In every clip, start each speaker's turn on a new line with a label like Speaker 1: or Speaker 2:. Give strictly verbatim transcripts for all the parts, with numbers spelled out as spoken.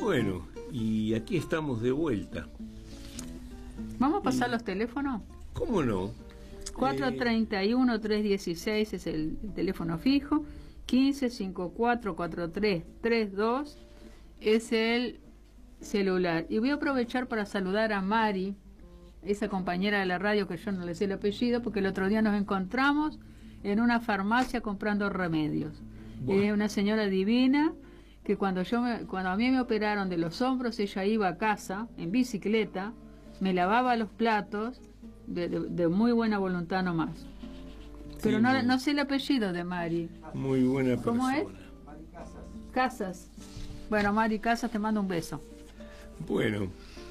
Speaker 1: Bueno, y aquí estamos de vuelta.
Speaker 2: ¿Vamos a pasar
Speaker 1: y...
Speaker 2: los teléfonos?
Speaker 1: ¿Cómo no?
Speaker 2: cuatro treinta y uno, trescientos dieciséis es el, el teléfono fijo. quince cincuenta y cuatro, cuarenta y tres, treinta y dos es el celular. Y voy a aprovechar para saludar a Mari, esa compañera de la radio que yo no le sé el apellido, porque el otro día nos encontramos en una farmacia comprando remedios. Bueno. Es una señora divina que cuando yo me, cuando a mí me operaron de los hombros, ella iba a casa en bicicleta, me lavaba los platos de, de, de muy buena voluntad nomás. Pero sí, no, no sé el apellido de Mari.
Speaker 1: Muy buena persona.
Speaker 2: ¿Cómo es? Mari Casas. Casas. Bueno, Mari Casas, te mando un beso.
Speaker 1: Bueno,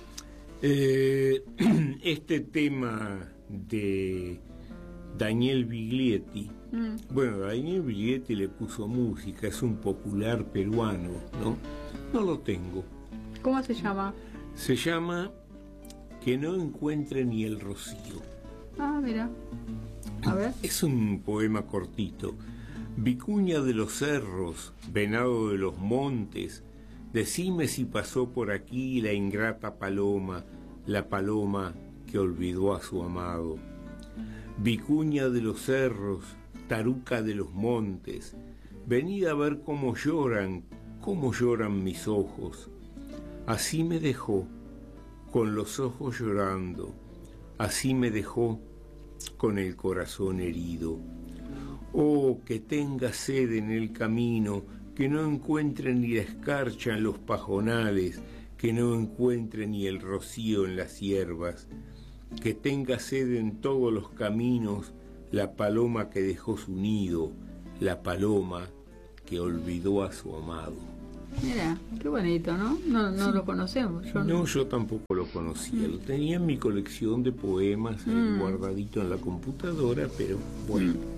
Speaker 1: eh, este tema de Daniel Biglietti, mm. bueno, Daniel Biglietti le puso música, es un popular peruano, ¿no? No lo tengo.
Speaker 2: ¿Cómo se llama?
Speaker 1: Se llama Que no encuentre ni el rocío.
Speaker 2: Ah, mira. A ver.
Speaker 1: Es un poema cortito. Vicuña de los cerros, venado de los montes, decime si pasó por aquí la ingrata paloma, la paloma que olvidó a su amado. Vicuña de los cerros, taruca de los montes, venid a ver cómo lloran, cómo lloran mis ojos. Así me dejó, con los ojos llorando, así me dejó, con el corazón herido. Oh, que tenga sed en el camino, que no encuentre ni la escarcha en los pajonales, que no encuentre ni el rocío en las hierbas, que tenga sed en todos los caminos la paloma que dejó su nido, la paloma que olvidó a su amado.
Speaker 2: Mira, qué bonito, ¿no? No, no sí. Lo conocemos. Yo
Speaker 1: no, no, yo tampoco lo conocía. Mm. Lo tenía en mi colección de poemas, mm. guardadito en la computadora, pero bueno. Mm.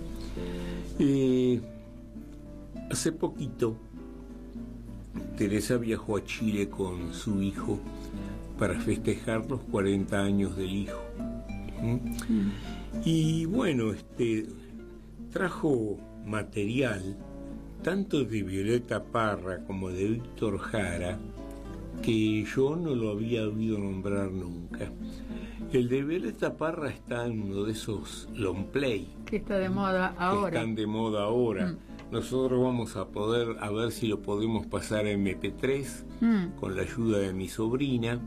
Speaker 1: Eh, hace poquito, Teresa viajó a Chile con su hijo para festejar los cuarenta años del hijo. ¿Mm? Mm. Y bueno, este trajo material tanto de Violeta Parra como de Víctor Jara, que yo no lo había oído nombrar nunca. El de Violeta Parra está en uno de esos long play
Speaker 2: que está de moda ahora.
Speaker 1: Que están de moda ahora. Mm. Nosotros vamos a poder, a ver si lo podemos pasar a eme pe tres mm. con la ayuda de mi sobrina.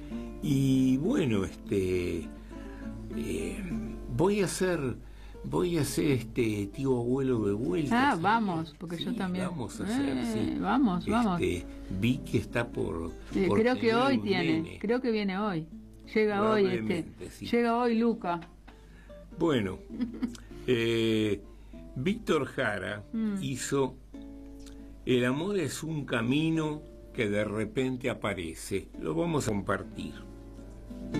Speaker 1: Y bueno, este eh, voy a hacer Voy a hacer este tío abuelo de vuelta.
Speaker 2: Ah, vamos, porque sí, yo también.
Speaker 1: Vamos a hacer, eh, sí.
Speaker 2: Vamos, este, vamos.
Speaker 1: Vi que está por.
Speaker 2: Eh,
Speaker 1: por
Speaker 2: creo que hoy tiene.
Speaker 1: Nene.
Speaker 2: Creo que viene hoy. Llega hoy, este. Sí. Llega hoy Luca.
Speaker 1: Bueno, eh, Víctor Jara mm. hizo El amor es un camino que de repente aparece. Lo vamos a compartir.